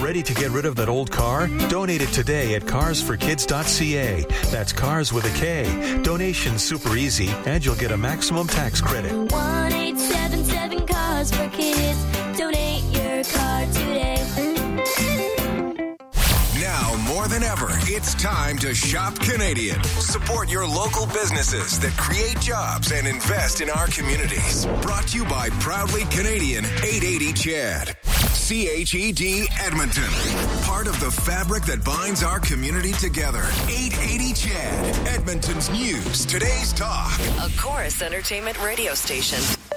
Ready to get rid of that old car? Donate it today at carsforkids.ca. That's cars with a K. Donation's super easy, and you'll get a maximum tax credit. 1-877-CARS-FOR-KIDS. Donate your car today. Now, more than ever, it's time to shop Canadian. Support your local businesses that create jobs and invest in our communities. Brought to you by Proudly Canadian 880 CHED. CHED Edmonton. Part of the fabric that binds our community together. 880 CHED. Edmonton's news. Today's talk. A Chorus Entertainment radio station.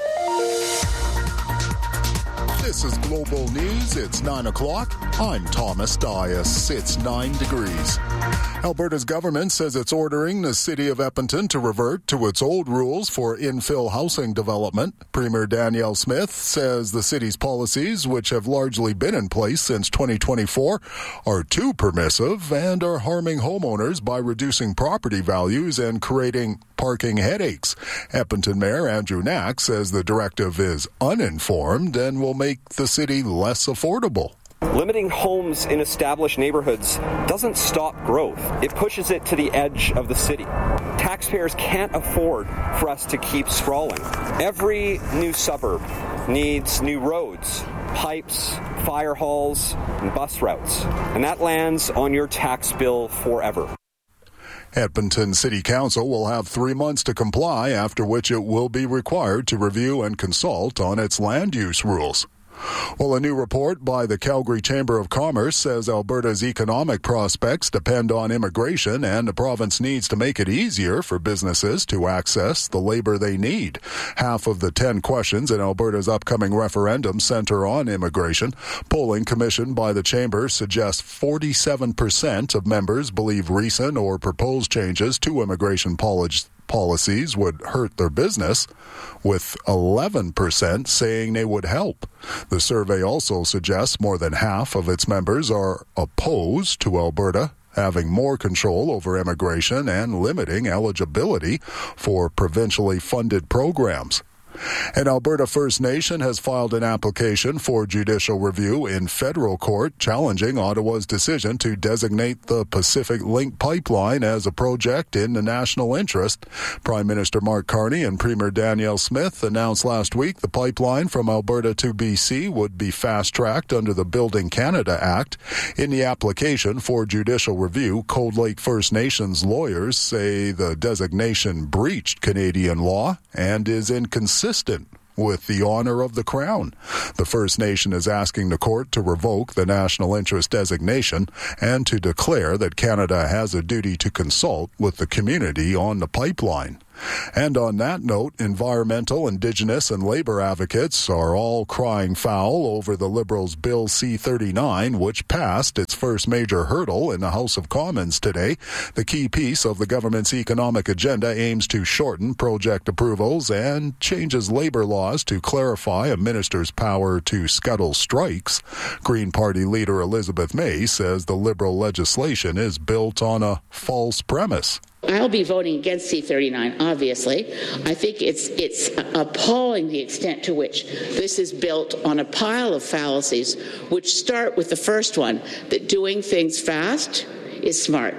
This is Global News. It's 9 o'clock. I'm Thomas Dias. It's 9 degrees. Alberta's government says it's ordering the city of Edmonton to revert to its old rules for infill housing development. Premier Danielle Smith says the city's policies, which have largely been in place since 2024, are too permissive and are harming homeowners by reducing property values and creating parking headaches. Edmonton Mayor Andrew Knack says the directive is uninformed and will make the city less affordable. Limiting homes in established neighborhoods doesn't stop growth. It pushes it to the edge of the city. Taxpayers can't afford for us to keep sprawling. Every new suburb needs new roads, pipes, fire halls, and bus routes. And that lands on your tax bill forever. Edmonton City Council will have 3 months to comply, after which it will be required to review and consult on its land use rules. Well, a new report by the Calgary Chamber of Commerce says Alberta's economic prospects depend on immigration, and the province needs to make it easier for businesses to access the labor they need. Half of the 10 questions in Alberta's upcoming referendum center on immigration. Polling commissioned by the Chamber suggests 47% of members believe recent or proposed changes to immigration policies would hurt their business, with 11% saying they would help. The survey also suggests more than half of its members are opposed to Alberta having more control over immigration and limiting eligibility for provincially funded programs. An Alberta First Nation has filed an application for judicial review in federal court challenging Ottawa's decision to designate the Pacific Link pipeline as a project in the national interest. Prime Minister Mark Carney and Premier Danielle Smith announced last week the pipeline from Alberta to BC would be fast-tracked under the Building Canada Act. In the application for judicial review, Cold Lake First Nations lawyers say the designation breached Canadian law and is inconsistent with the honor of the Crown. The First Nation is asking the court to revoke the national interest designation and to declare that Canada has a duty to consult with the community on the pipeline. And on that note, environmental, Indigenous, and labor advocates are all crying foul over the Liberals' Bill C-39, which passed its first major hurdle in the House of Commons today. The key piece of the government's economic agenda aims to shorten project approvals and changes labor laws to clarify a minister's power to scuttle strikes. Green Party leader Elizabeth May says the Liberal legislation is built on a false premise. I'll be voting against C-39, obviously. I think it's appalling the extent to which this is built on a pile of fallacies, which start with the first one, that doing things fast is smart.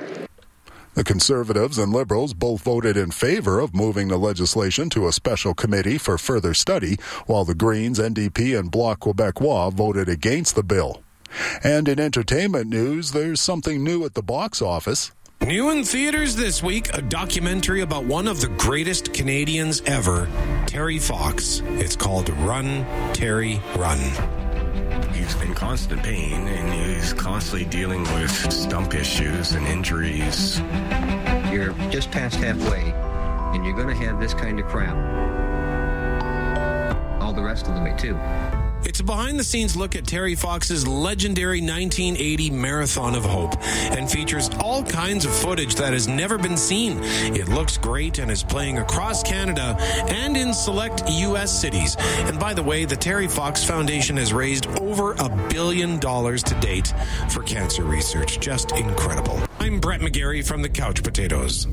The Conservatives and Liberals both voted in favor of moving the legislation to a special committee for further study, while the Greens, NDP, and Bloc Québécois voted against the bill. And in entertainment news, there's something new at the box office. New in theaters this week, a documentary about one of the greatest Canadians ever, Terry Fox. It's called Run, Terry, Run. He's in constant pain, and he's constantly dealing with stump issues and injuries. You're just past halfway, and you're going to have this kind of crap all the rest of the way, too. It's a behind-the-scenes look at Terry Fox's legendary 1980 Marathon of Hope and features all kinds of footage that has never been seen. It looks great and is playing across Canada and in select U.S. cities. And by the way, the Terry Fox Foundation has raised over $1 billion to date for cancer research. Just incredible. I'm Brett McGarry from the Couch Potatoes.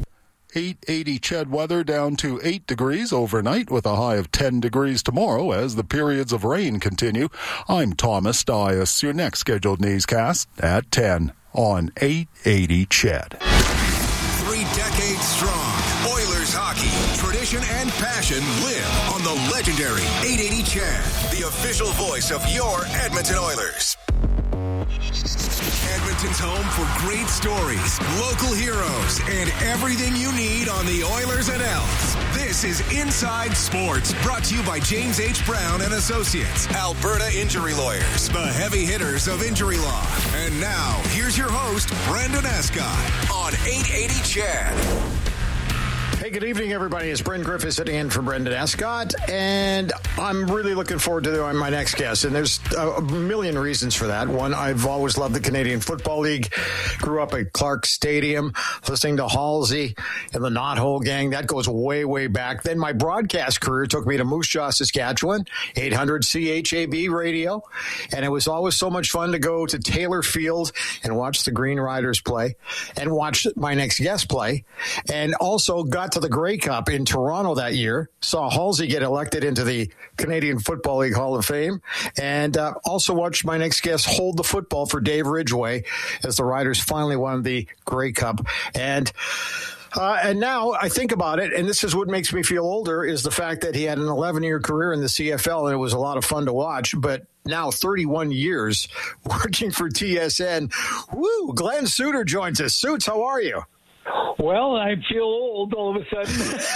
880 CHED weather down to 8 degrees overnight with a high of 10 degrees tomorrow as the periods of rain continue. I'm Thomas Dias. Your next scheduled newscast at 10 on 880 CHED. 3 decades strong. Oilers hockey, tradition and passion live on the legendary 880 CHED, the official voice of your Edmonton Oilers. Edmonton's home for great stories, local heroes, and everything you need on the Oilers and Elks. This is Inside Sports, brought to you by James H. Brown and Associates, Alberta Injury Lawyers, the heavy hitters of injury law. And now, here's your host, Brendan Escott, on 880 CHED. Hey, good evening, everybody. It's Brent Griffiths sitting in for Brendan Escott, and I'm really looking forward to my next guest, and there's a million reasons for that. One, I've always loved the Canadian Football League, grew up at Clark Stadium, listening to Halsey and the Knothole Gang. That goes way, way back. Then my broadcast career took me to Moose Jaw, Saskatchewan, 800 CHAB radio, and it was always so much fun to go to Taylor Field and watch the Green Riders play and watch my next guest play, and also got to the Grey Cup in Toronto that year, saw Halsey get elected into the Canadian Football League Hall of Fame, and also watched my next guest hold the football for Dave Ridgway as the Riders finally won the Grey Cup. And now I think about it, and this is what makes me feel older, is the fact that he had an 11-year career in the CFL, and it was a lot of fun to watch, but now 31 years working for TSN. Woo! Glenn Suter joins us. Suits, how are you? Well, I feel old all of a sudden.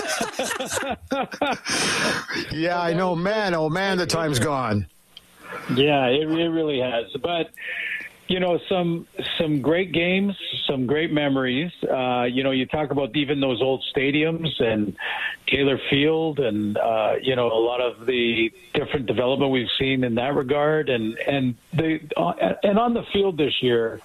Yeah, I know, man. Oh, man, the time's gone. Yeah, it really has. But, you know, some great games, some great memories. You talk about even those old stadiums and Taylor Field and, a lot of the different development we've seen in that regard. And on the field this year,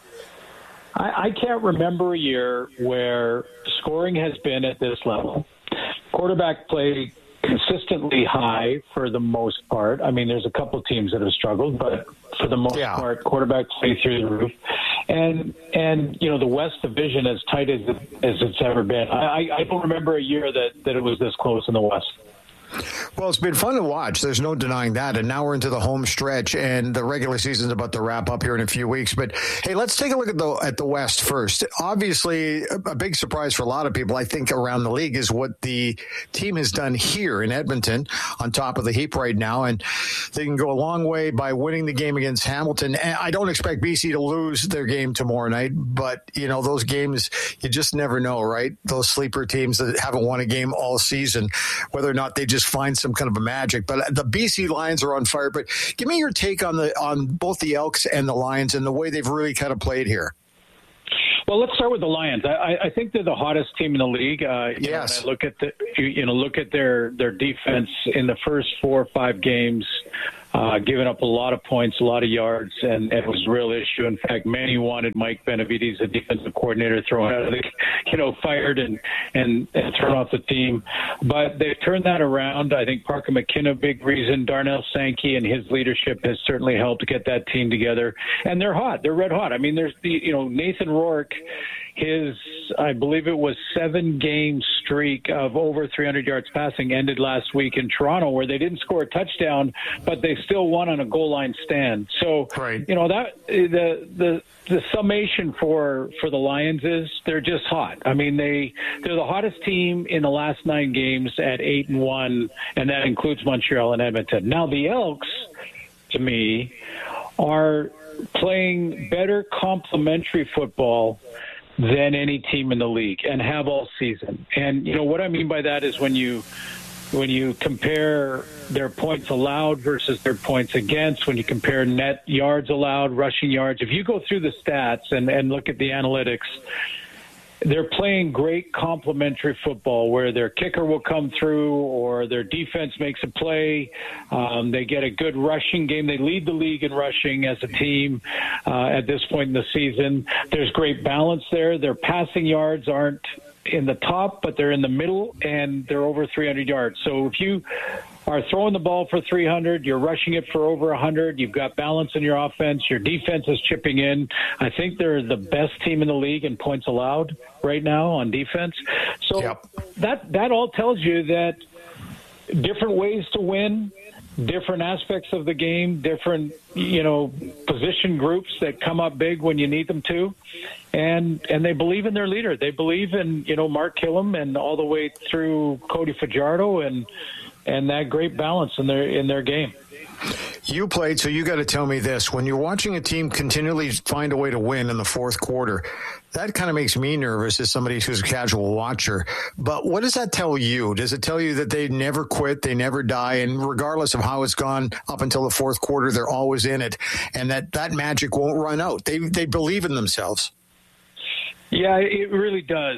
I can't remember a year where scoring has been at this level. Quarterback play consistently high for the most part. I mean, there's a couple teams that have struggled, but for the most part, quarterback play through the roof. And the West Division as tight as it's ever been. I don't remember a year that it was this close in the West. Well, it's been fun to watch. There's no denying that. And now we're into the home stretch, and the regular season's about to wrap up here in a few weeks. But, hey, let's take a look at the West first. Obviously, a big surprise for a lot of people, I think, around the league is what the team has done here in Edmonton on top of the heap right now. And they can go a long way by winning the game against Hamilton. And I don't expect BC to lose their game tomorrow night. But, those games, you just never know, right? Those sleeper teams that haven't won a game all season, whether or not they just find some kind of a magic. But the BC Lions are on fire. But give me your take on both the Elks and the Lions and the way they've really kind of played here. Well, let's start with the Lions. I think they're the hottest team in the league. Yes. Look at their defense in the first 4 or 5 games, giving up a lot of points, a lot of yards, and it was a real issue. In fact, many wanted Mike Benavides, the defensive coordinator, thrown out of the, fired and thrown off the team. But they've turned that around. I think Parker McKenna, big reason. Darnell Sankey and his leadership has certainly helped get that team together. And they're hot. They're red hot. I mean, there's Nathan Rourke. I believe it was 7-game streak of over 300 yards passing ended last week in Toronto, where they didn't score a touchdown, but they still won on a goal line stand. So, right. That the summation for the Lions is they're just hot. I mean, they're the hottest team in the last 9 games at 8-1, and that includes Montreal and Edmonton. Now, the Elks, to me, are playing better complementary football than any team in the league and have all season. And what I mean by that is when you compare their points allowed versus their points against, when you compare net yards allowed, rushing yards, if you go through the stats and look at the analytics, they're playing great complementary football where their kicker will come through or their defense makes a play. They get a good rushing game. They lead the league in rushing as a team at this point in the season. There's great balance there. Their passing yards aren't in the top, but they're in the middle, and they're over 300 yards. So if you are throwing the ball for 300. You're rushing it for over 100. You've got balance in your offense. Your defense is chipping in. I think they're the best team in the league in points allowed right now on defense. So that all tells you that different ways to win, different aspects of the game, different, position groups that come up big when you need them to. And they believe in their leader. They believe in, Mark Killam and all the way through Cody Fajardo and that great balance in their game. You played, so you got to tell me this. When you're watching a team continually find a way to win in the fourth quarter, that kind of makes me nervous as somebody who's a casual watcher. But what does that tell you? Does it tell you that they never quit, they never die, and regardless of how it's gone up until the fourth quarter, they're always in it, and that magic won't run out? They believe in themselves. Yeah, it really does.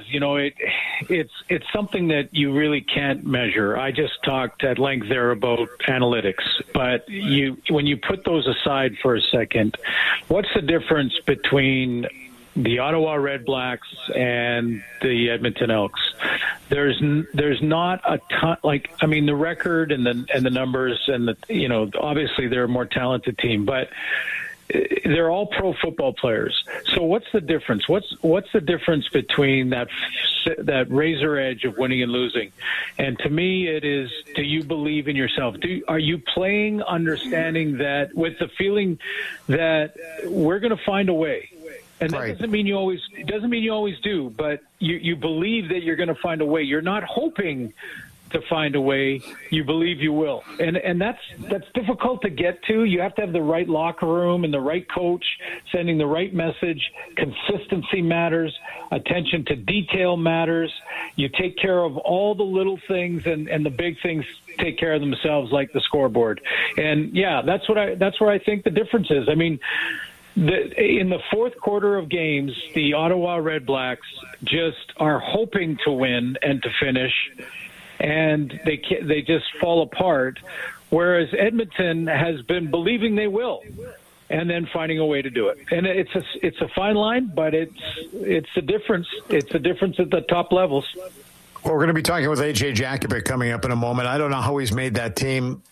It's something that you really can't measure. I just talked at length there about analytics, but when you put those aside for a second, what's the difference between the Ottawa Red Blacks and the Edmonton Elks? There's not a ton. The record and the numbers and obviously they're a more talented team, but they're all pro football players. So what's the difference? What's the difference between that razor edge of winning and losing? And to me, it is, do you believe in yourself? Are you playing understanding that with the feeling that we're going to find a way? And that doesn't mean you always do, but you believe that you're going to find a way. You're not hoping to find a way. You believe you will. And that's difficult to get to. You have to have the right locker room and the right coach sending the right message. Consistency matters. Attention to detail matters. You take care of all the little things, and the big things take care of themselves, like the scoreboard. And that's where I think the difference is. I mean, in the fourth quarter of games, the Ottawa Red Blacks just are hoping to win and to finish, and they just fall apart, whereas Edmonton has been believing they will and then finding a way to do it. And it's a fine line, but it's a difference. It's a difference at the top levels. Well, we're going to be talking with A.J. Jakubec coming up in a moment. I don't know how he's made that team.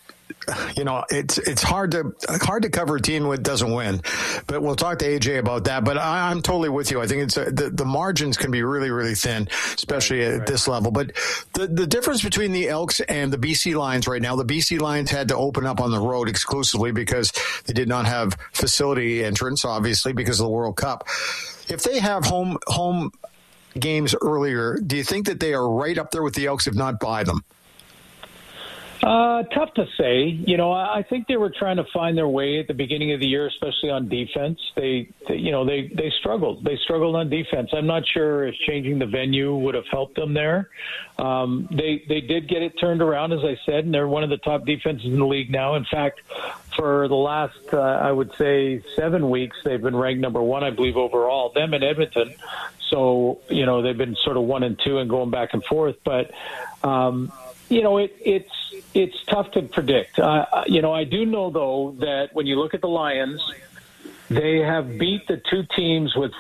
It's hard to cover a team that doesn't win, but we'll talk to AJ about that. But I'm totally with you. I think the margins can be really, really thin, especially at this level. But the difference between the Elks and the BC Lions right now, the BC Lions had to open up on the road exclusively because they did not have facility entrance, obviously, because of the World Cup. If they have home games earlier, do you think that they are right up there with the Elks, if not by them? Tough to say. I think they were trying to find their way at the beginning of the year, especially on defense. They struggled. They struggled on defense. I'm not sure if changing the venue would have helped them there. They did get it turned around, as I said, and they're one of the top defenses in the league now. In fact, for the last, I would say, 7 weeks, they've been ranked number one, I believe, overall, them and Edmonton. So, they've been sort of 1 and 2 and going back and forth. But, it's tough to predict. I do know, though, that when you look at the Lions, they have beat the two teams with